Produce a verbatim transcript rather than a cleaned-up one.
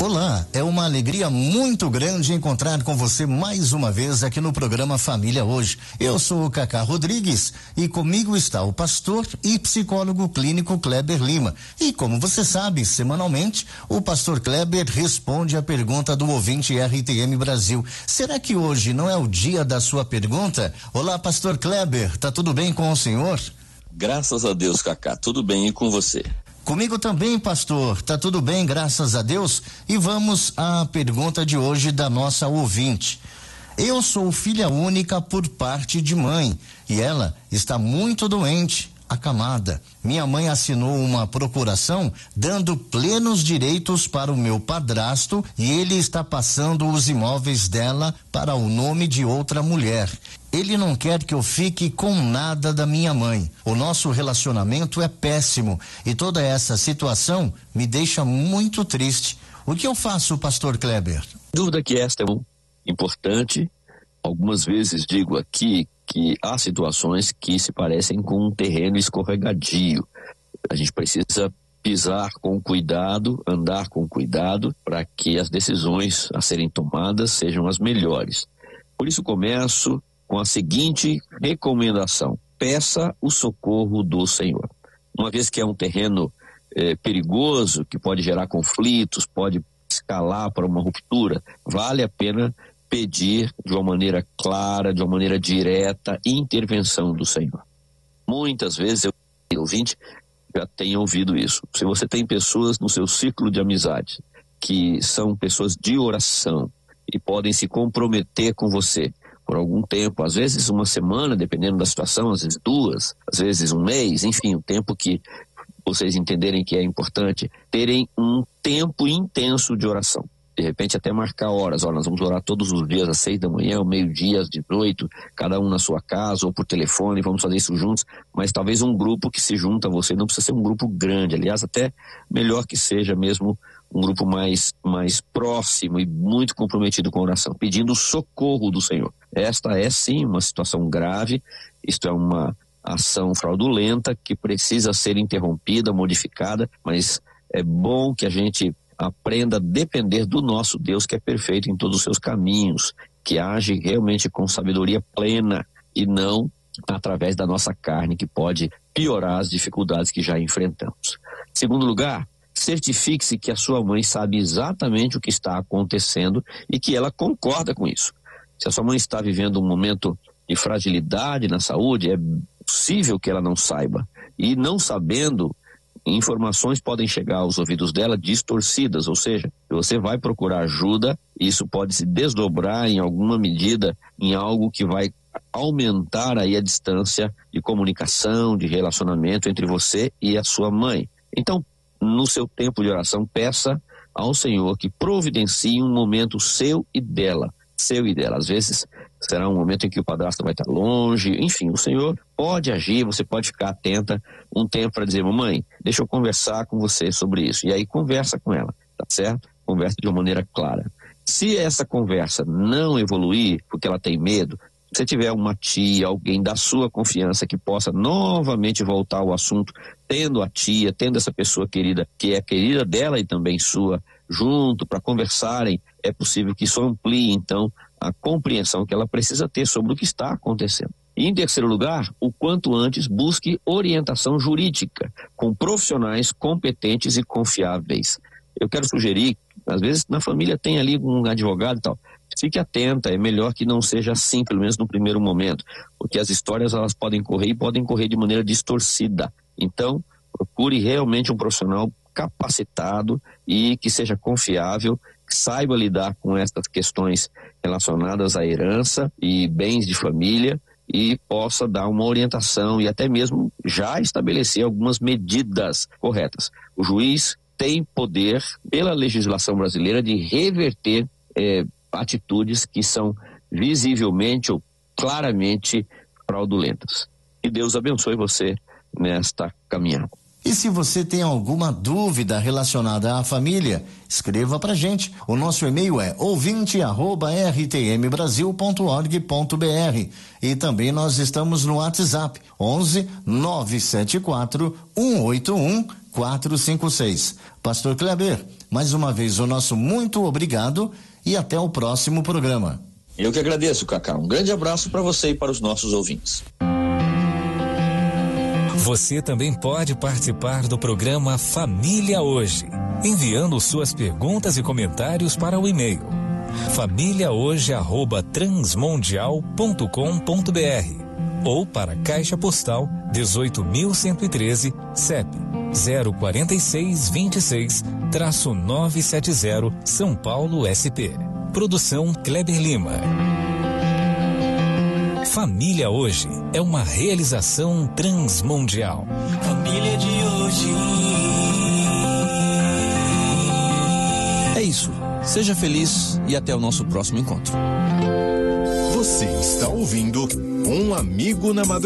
Olá, é uma alegria muito grande encontrar com você mais uma vez aqui no programa Família Hoje. Eu sou o Cacá Rodrigues e comigo está o pastor e psicólogo clínico Kleber Lima. E como você sabe, semanalmente, o pastor Kleber responde a pergunta do ouvinte R T M Brasil. Será que hoje não é o dia da sua pergunta? Olá, pastor Kleber, tá tudo bem com o senhor? Graças a Deus, Cacá, tudo bem e com você? Comigo também, pastor, tá tudo bem, graças a Deus. E vamos à pergunta de hoje da nossa ouvinte. Eu sou filha única por parte de mãe e ela está muito doente, acamada. Minha mãe assinou uma procuração dando plenos direitos para o meu padrasto e ele está passando os imóveis dela para o nome de outra mulher. Ele não quer que eu fique com nada da minha mãe. O nosso relacionamento é péssimo e toda essa situação me deixa muito triste. O que eu faço, pastor Kleber? Dúvida que esta é importante. Algumas vezes digo aqui que há situações que se parecem com um terreno escorregadio. A gente precisa pisar com cuidado, andar com cuidado, para que as decisões a serem tomadas sejam as melhores. Por isso começo com a seguinte recomendação: peça o socorro do Senhor. Uma vez que é um terreno eh, perigoso, que pode gerar conflitos, pode escalar para uma ruptura, vale a pena pedir de uma maneira clara, de uma maneira direta, intervenção do Senhor. Muitas vezes eu, ouvinte, já tenho ouvido isso. Se você tem pessoas no seu círculo de amizade que são pessoas de oração e podem se comprometer com você por algum tempo, às vezes uma semana, dependendo da situação, às vezes duas, às vezes um mês, enfim, o tempo que vocês entenderem que é importante, terem um tempo intenso de oração. De repente até marcar horas, olha, nós vamos orar todos os dias às seis da manhã, ao meio-dia, às dezoito, cada um na sua casa ou por telefone, vamos fazer isso juntos, mas talvez um grupo que se junta a você, não precisa ser um grupo grande, aliás, até melhor que seja mesmo um grupo mais, mais próximo e muito comprometido com a oração, pedindo socorro do Senhor. Esta é sim uma situação grave, isto é uma ação fraudulenta que precisa ser interrompida, modificada, mas é bom que a gente aprenda a depender do nosso Deus, que é perfeito em todos os seus caminhos, que age realmente com sabedoria plena e não através da nossa carne, que pode piorar as dificuldades que já enfrentamos. Segundo lugar, certifique-se que a sua mãe sabe exatamente o que está acontecendo e que ela concorda com isso. Se a sua mãe está vivendo um momento de fragilidade na saúde, é possível que ela não saiba. E não sabendo, informações podem chegar aos ouvidos dela distorcidas, ou seja, você vai procurar ajuda, isso pode se desdobrar em alguma medida em algo que vai aumentar aí a distância de comunicação, de relacionamento entre você e a sua mãe. Então, no seu tempo de oração, peça ao Senhor que providencie um momento seu e dela, seu e dela. Às vezes será um momento em que o padrasto vai estar longe, enfim, o Senhor pode agir, você pode ficar atenta um tempo para dizer, mamãe, deixa eu conversar com você sobre isso. E aí conversa com ela, tá certo? Conversa de uma maneira clara. Se essa conversa não evoluir, porque ela tem medo, se tiver uma tia, alguém da sua confiança que possa novamente voltar ao assunto, tendo a tia, tendo essa pessoa querida, que é querida dela e também sua, junto para conversarem, é possível que isso amplie, então, a compreensão que ela precisa ter sobre o que está acontecendo. E, em terceiro lugar, o quanto antes busque orientação jurídica com profissionais competentes e confiáveis. Eu quero sugerir, às vezes na família tem ali um advogado e tal, fique atenta, é melhor que não seja assim, pelo menos no primeiro momento, porque as histórias elas podem correr e podem correr de maneira distorcida. Então, procure realmente um profissional capacitado e que seja confiável, que saiba lidar com essas questões relacionadas à herança e bens de família e possa dar uma orientação e até mesmo já estabelecer algumas medidas corretas. O juiz tem poder, pela legislação brasileira, de reverter eh, atitudes que são visivelmente ou claramente fraudulentas. Que Deus abençoe você nesta caminhada. E se você tem alguma dúvida relacionada à família, escreva pra gente. O nosso e-mail é ouvinte arroba r t m brasil ponto org ponto b r e também nós estamos no WhatsApp onze nove sete quatro um oito um quatro cinco seis. Pastor Kleber, mais uma vez o nosso muito obrigado e até o próximo programa. Eu que agradeço, Cacá. Um grande abraço para você e para os nossos ouvintes. Você também pode participar do programa Família Hoje, enviando suas perguntas e comentários para o e-mail família hoje arroba transmundial ponto com ponto br ou para Caixa Postal dezoito mil cento e treze, C E P zero quatro seis dois seis, nove sete zero, São Paulo, S P. Produção Kleber Lima. Família Hoje é uma realização transmundial. Família de hoje. É isso. Seja feliz e até o nosso próximo encontro. Você está ouvindo Um Amigo na Madrugada.